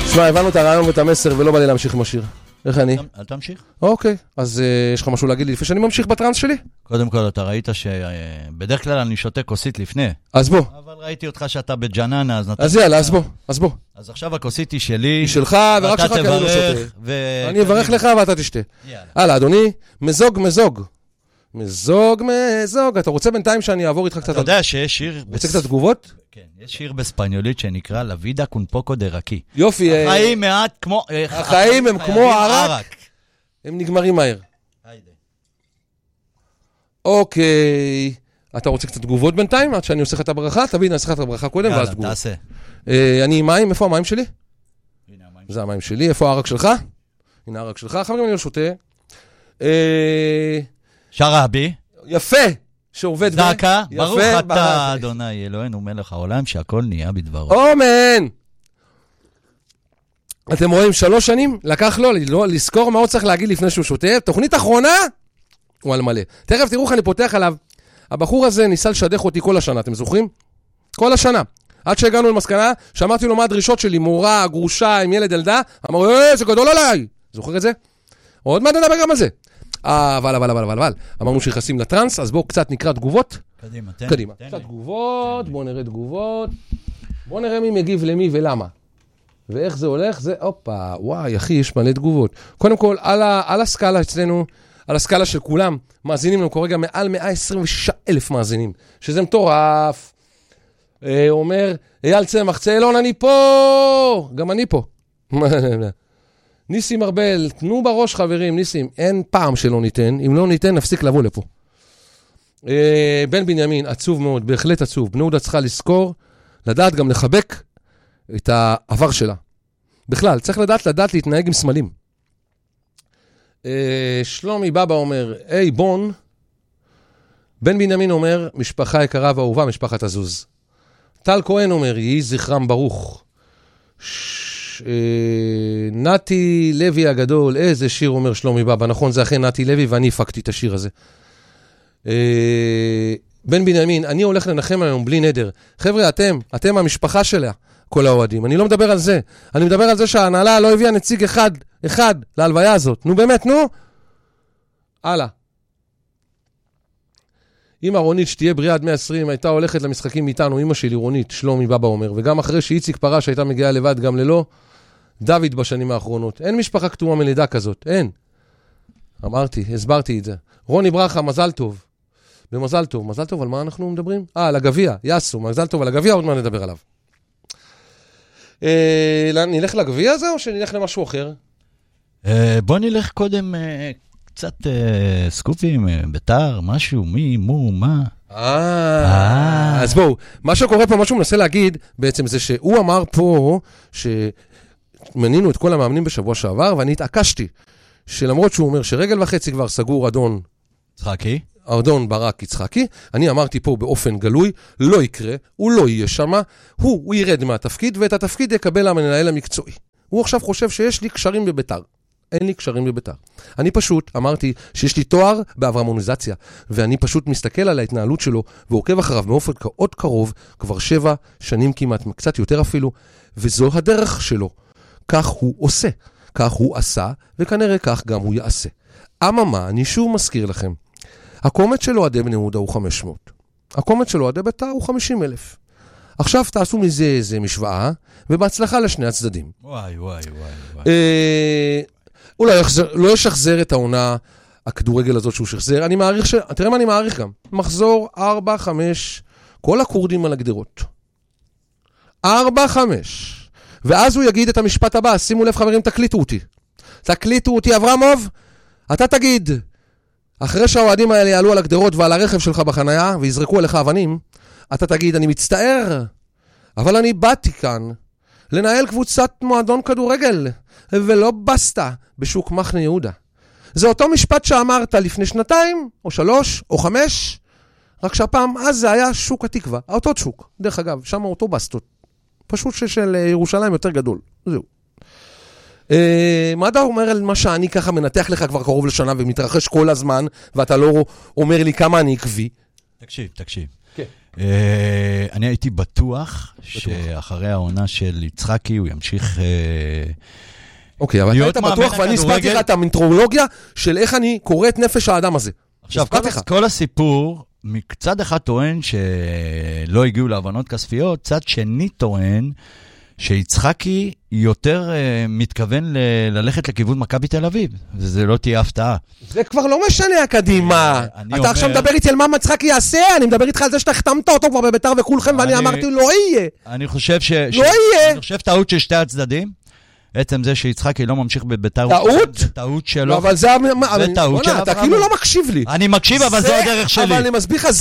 שמע, הבנו את הרעיון ואת המסר ולא בא לי להמשיך עם השיר. איך אני? אל תמשיך. אוקיי, אז יש לך משהו להגיד לי לפני שאני ממשיך בטרנס שלי? קודם כל, אתה ראית שבדרך כלל אני שותה כוסית לפני. אז בוא. אבל ראיתי אותך שאתה בג'ננה, אז נתן... אז יאללה, אז בוא. אז עכשיו הכוסית היא שלי. היא שלך, ורק שלך כי אני לא שותה. אני אברך לך ואתה תשתה. הלאה, אדוני, מזוג. אתה רוצה בינתיים שאני אעבור איתך קצת... אתה יודע שיש שיר... רוצה קצת תגובות? כן, יש שיר בספניולית שנקרא לוידה קונפוקו דרקי. יופי. החיים מעט כמו... החיים הם כמו ערק. הם נגמרים מהר. אוקיי. אתה רוצה קצת תגובות בינתיים? עד שאני עושה לך את הברכה? תביא, אני אעשה לך את הברכה קודם, ואז תגובות. תעשה. אני עם מים, איפה המים שלי? הנה המים. זה המים שלי, איפה הערק שלך? הנה הערק שלך, חברים, אני לא שותה. שרבי. יפה. שעובד זקה, ברוך אתה, אדוני, אלוהינו מלך העולם, שהכל נהיה בדברו. אומן! אתם רואים 3 שנים? לקח לו לזכור מה עוד צריך להגיד לפני שהוא שותה. תוכנית אחרונה? הוא על מלא. תכף תראו איך אני פותח עליו. הבחור הזה ניסה לשדך אותי כל השנה, אתם זוכרים? כל השנה. עד שהגענו למסקנה, שאמרתי לו מה הדרישות שלי, מורה, גרושה, עם ילד ילדה, אמרו, זה גדול עליי. זוכר את זה? עוד מעט נדבר גם על זה. אבל. אמרנו שיחסים לטרנס, אז בואו קצת נקרא תגובות. קדימה. קצת תגובות, בואו נראה תגובות. בואו נראה מי מגיב למי ולמה. ואיך זה הולך, זה, אופה, וואי, אחי, יש מלא תגובות. קודם כל, על הסקאלה אצלנו, על הסקאלה של כולם, מאזינים לנו כרגע מעל 126,000 מאזינים, שזה מטורף. אומר, אייל צמח, צאלון, אני פה! גם אני פה. ניסים ארבל, תנו בראש חברים, ניסים, אין פעם שלא ניתן, אם לא ניתן, נפסיק לבוא לפה. בן בנימין, עצוב מאוד, בהחלט עצוב. בני יהודה צריכה לזכור, לדעת גם לחבק את העבר שלה. בכלל, צריך לדעת להתנהג עם סמלים. שלומי בבא אומר, היי בון, בן בנימין אומר, משפחה יקרה ואהובה, משפחת הזוז. טל כהן אומר, יהי זכרם ברוך. נתי לוי הגדול, איזה שיר אומר שלומי בבא, נכון, זה אחרי נתי לוי ואני הפקתי את השיר הזה. בן בנימין, אני הולך לנחם היום בלי נדר. חבר'ה, אתם המשפחה שלה, כל האוהדים. אני לא מדבר על זה. אני מדבר על זה שההנהלה לא הביאה נציג אחד להלוויה הזאת. נו באמת, נו. הלאה. אמא רונית שתהיה בריאה עד 120, הייתה הולכת למשחקים איתנו, אמא שלי רונית, שלומי בבא אומר, וגם אחרי שאיציק פרש הייתה מגיעה לבד גם ללא, דוד בשנים האחרונות. אין משפחה כתומה מלידה כזאת, אין. אמרתי, הסברתי את זה. רוני ברכה, מזל טוב. במזל טוב, מזל טוב, על מה אנחנו מדברים? על הגביע, יסו, מזל טוב, על הגביע, עוד מה נדבר עליו. נלך לגביע הזה או שנלך למשהו אחר? בוא נלך קודם קצת סקופים, ביתר, משהו, מי, מו, מה. אז בואו, מה שקורה פה, מה שהוא מנסה להגיד, בעצם זה שהוא אמר פה, שמנינו את כל המאמנים בשבוע שעבר, ואני התעקשתי, שלמרות שהוא אומר שרגל וחצי כבר סגור אדון יצחקי, אדון ברק יצחקי, אני אמרתי פה באופן גלוי, לא יקרה, הוא לא יהיה שמה, הוא ירד מהתפקיד, ואת התפקיד יקבל המנהל המקצועי. הוא עכשיו חושב שיש לי קשרים בביתר. אין לי קשרים בביתר. אני פשוט אמרתי שיש לי תואר באברמוניזציה, ואני פשוט מסתכל על ההתנהלות שלו, ועוקב אחריו מאופן עוד קרוב, כבר 7 שנים כמעט, קצת יותר אפילו, וזו הדרך שלו. כך הוא עושה, כך הוא עשה, וכנראה כך גם הוא יעשה. אממה, אני שוב מזכיר לכם, הקומץ של אוהדי בני יהודה הוא 500. הקומץ של אוהדי ביתר הוא 50,000. עכשיו תעשו מזה איזה משוואה, ובהצלחה לשני הצדדים. וואי. אולי לא ישחזר את העונה הכדורגל הזאת שהוא שחזר. אני מעריך תראה מה אני מעריך גם. מחזור 4-5, כל הקורדים על הגדרות. 4-5. ואז הוא יגיד את המשפט הבא, שימו לב חברים, תקליטו אותי אברמוב, אתה תגיד, אחרי שהאוהדים האלה יעלו על הגדרות ועל הרכב שלך בחנייה, ויזרקו עליך אבנים, אתה תגיד, אני מצטער, אבל אני באתי כאן לנהל קבוצת מועדון כדורגל, ולא בסטה בשוק מחנה יהודה. זה אותו משפט שאמרת לפני 2 או 3 או 5, רק שהפעם אז זה היה שוק התקווה, אותו שוק, דרך אגב, שם אותו בסטות. פשוט של ירושלים יותר גדול, זהו. מה אתה אומר על מה שאני ככה מנתח לך כבר קרוב לשנה ומתרחש כל הזמן, ואתה לא אומר לי כמה אני עקבי? תקשיב. כן. אני הייתי בטוח שאחרי העונה של יצחקי הוא ימשיך אוקיי, אבל אתה בטוח, ואני הסברתי לך את המנטרולוגיה של איך אני קורא את נפש האדם הזה. עכשיו, כל הסיפור, מצד אחד טוען שלא הגיעו להבנות כספיות, צד שני טוען שיצחקי יותר מתכוון ללכת לכיוון מכבי תל אביב, וזה לא תהיה הפתעה. זה כבר לא משנה הקדימה. אתה עכשיו מדבר איתי על מה יצחקי יעשה, אני מדבר איתך על זה שאתה החתמת אותו כבר בביתר וכולכם, ואני אמרתי, לא יהיה. אני חושב לא יהיה. אני חושב טעות של שתי הצדדים, עצם זה שיצחקי לא ממשיך בביתר. טעות? זה טעות שלו. לא, אבל זה טעות של אתה כאילו לא מקשיב לי. אני מקשיב, אבל זו הדרך שלי. אבל אני מסביר לך,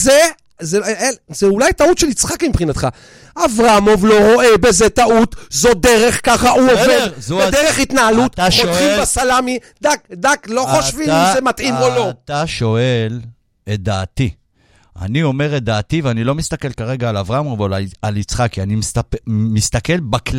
זה אולי טעות של יצחקי מבחינתך. אברמוב לא רואה בזה טעות, זו דרך, ככה הוא עובד, בדרך התנהלות, חותכים בסלמי, דק, לא חושבים אם זה מתאים או לא. אתה שואל את דעתי. אני אומר את דעתי, ואני לא מסתכל כרגע על אברמוב או על יצחקי, אני מסתכל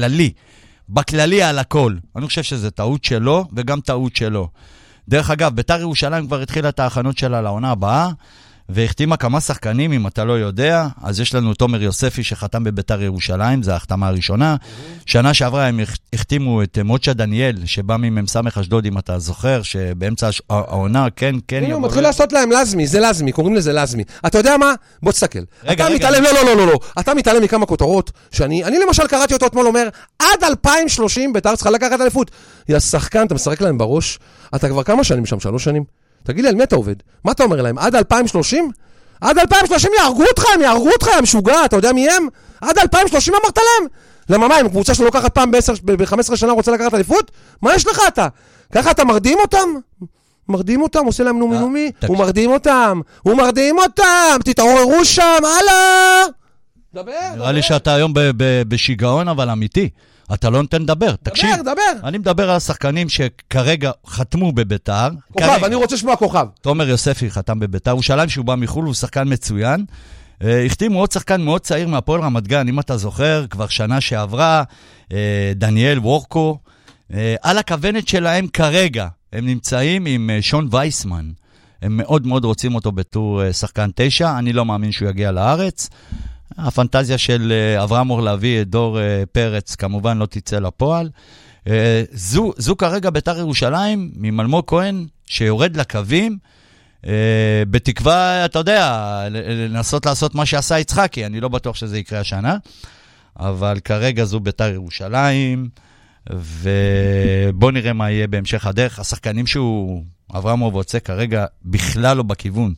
בכללי על הכל. אני חושב שזה טעות שלו וגם טעות שלו. דרך אגב, ביתר ירושלים כבר התחילה את ההכנות שלה לעונה הבאה, והחתימה כמה שחקנים, אם אתה לא יודע, אז יש לנו תומר יוספי שחתם בביתר ירושלים, זו ההחתמה הראשונה. שנה שעברה הם החתימו את מוצ'ה דניאל, שבא ממסמך אשדוד, אם אתה זוכר, שבאמצע העונה, כן. הוא מתחיל לעשות להם לזמי, זה לזמי, קוראים לזה לזמי. אתה יודע מה? בוא תסתכל. אתה מתעלם, לא. אתה מתעלם מכמה כותרות, שאני למשל קראתי אותו אתמול אומר, עד 2030 ביתר צריכה לקחת אליפות. יא שחקן, אתה משחק להם בראש, אתה כבר כמה שנים שם? 3 שנים? תגיד לי, על מי אתה עובד? מה אתה אומר להם? עד 2030? עד 2030 יהרגו אותך, הם משוגע, אתה יודע מי הם? עד 2030 אמרת להם? למה מה, אם קבוצה שלא לוקחת פעם ב-15 שנה רוצה לקחת אליפות? מה יש לך אתה? ככה אתה מרדים אותם? עושה להם נומי, הוא מרדים אותם, תתעוררו שם, הלאה! דבר. נראה לי שאתה היום בשיגעון, אבל אמיתי. אתה לא נותן לדבר, תקשיב. דבר. אני מדבר על השחקנים שכרגע חתמו בביתר. כוכב, אני רוצה לשמוע כוכב. תומר יוספי חתם בביתר, ירושלים שהוא בא מחול, הוא שחקן מצוין. החתימו עוד שחקן מאוד צעיר מהפועל רמת גן, אם אתה זוכר, כבר שנה שעברה, דניאל וורקו. על הכוונת שלהם כרגע, הם נמצאים עם שון וייסמן. הם מאוד מאוד רוצים אותו בתור שחקן 9, אני לא מאמין שהוא יגיע לארץ. הפנטזיה של אברהם להביא את דור פרץ כמובן לא תצא לפועל. זו כרגע ביתר ירושלים ממלמוג כהן שיורד לקווים, בתקווה, אתה יודע, לנסות לעשות מה שעשה יצחקי, אני לא בטוח שזה יקרה השנה, אבל כרגע זו ביתר ירושלים, ובוא נראה מה יהיה בהמשך הדרך. השחקנים שהוא אברהם רוצה כרגע בכלל לא בכיוון.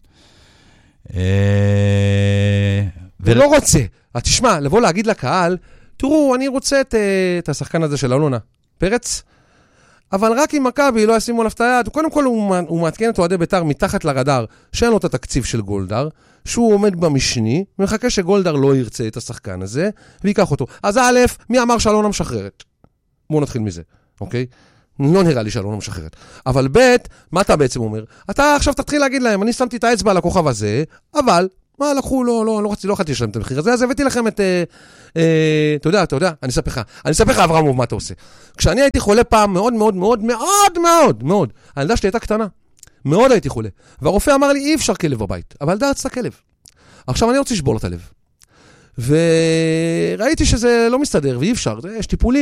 ולא רוצה. תשמע, לבוא להגיד לקהל, תראו, אני רוצה את השחקן הזה של אלונה, פרץ, אבל רק אם מכבי לא ישימו עליו את היד, קודם כל הוא מעדכן את אוהדי ביתר מתחת לרדאר, שאין לו את התקציב של גולדהר, שהוא עומד במשני, ומחכה שגולדהר לא ירצה את השחקן הזה, ויקח אותו. אז א', מי אמר שאלונה משחררת? בואו נתחיל מזה, אוקיי? לא נראה לי שאלונה משחררת. אבל ב', מה אתה בעצם אומר? אתה עכשיו תתחיל להגיד להם, אני שמתי את האצבע על הכוכב הזה, אבל מה לקחו, לא רציתי לשלם את המחיר הזה, אז הבאתי לכם את, אתה יודע, אני אספר לך אברמוב מה אתה עושה. כשאני הייתי חולה פעם מאוד, הילדה שלי הייתה קטנה, מאוד הייתי חולה, והרופא אמר לי, אי אפשר כלב בבית, אבל ילדה רצתה כלב. עכשיו אני רוצה לשבור את הלב. וראיתי שזה לא מסתדר, ואי אפשר, יש טיפולים,